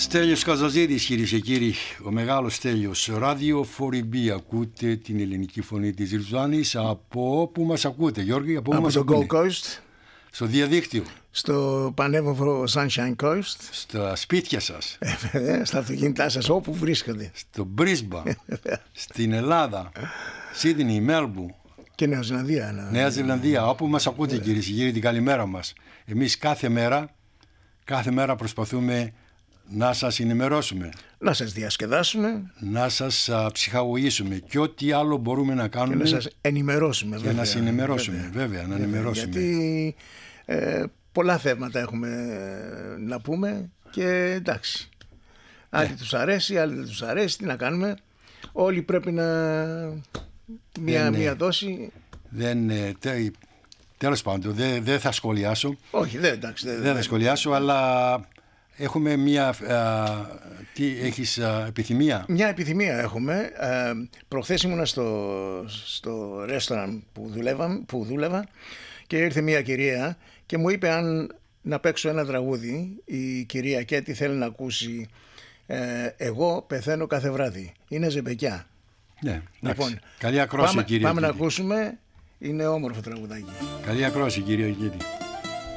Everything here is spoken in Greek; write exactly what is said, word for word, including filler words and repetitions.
Στέλιος Καζαζίδης, κυρίες και κύριοι, ο μεγάλος Στέλιος. Ράδιο φορ μπι, ακούτε την ελληνική φωνή της Ριζάνης. Από όπου μας ακούτε, Γιώργη? Από, από το Gold Coast. Στο διαδίκτυο. Στο πανέμορφο Sunshine Coast. Στα σπίτια σας. Ε, στα αυτοκίνητά σας, όπου βρίσκονται. Στο Μπρίσμπαν. Στην Ελλάδα. Σίδνεϊ, Μέλμπου. Και Νέα Ζηλανδία. Να... Νέα Ζηλανδία. Όπου μας ακούτε, κυρίες και κύριοι, την καλημέρα μας. Εμείς κάθε μέρα, κάθε μέρα προσπαθούμε να σας ενημερώσουμε, να σας διασκεδάσουμε, να σας α, ψυχαγωγήσουμε και ό,τι άλλο μπορούμε να κάνουμε. Και να σας ενημερώσουμε, και βέβαια. να σας ενημερώσουμε, βέβαια, βέβαια, να βέβαια, ενημερώσουμε. Γιατί ε, πολλά θέματα έχουμε να πούμε και εντάξει. Άλλοι yeah. τους αρέσει, άλλοι δεν τους αρέσει, τι να κάνουμε. Όλοι πρέπει να μία, δεν, μία δόση. Δεν, τε, τέλος πάντων, δεν δε θα σχολιάσω. Όχι, δεν, εντάξει. Δεν, δεν θα δεν. σχολιάσω, αλλά έχουμε μια, α, τι έχεις α, επιθυμία? Μια επιθυμία έχουμε. Ε, προχθές ήμουνα στο, στο ρέστοραν που, που δούλευα και ήρθε μια κυρία και μου είπε αν να παίξω ένα τραγούδι. Η κυρία Κέτη θέλει να ακούσει ε, «Εγώ πεθαίνω κάθε βράδυ». Είναι ζεμπεκιά. Ναι, λοιπόν, καλή ακρόαση, πάμε, κυρία πάμε Κέτη. να ακούσουμε. Είναι όμορφο τραγουδάκι. Καλή ακρόαση, κυρία Κέτη.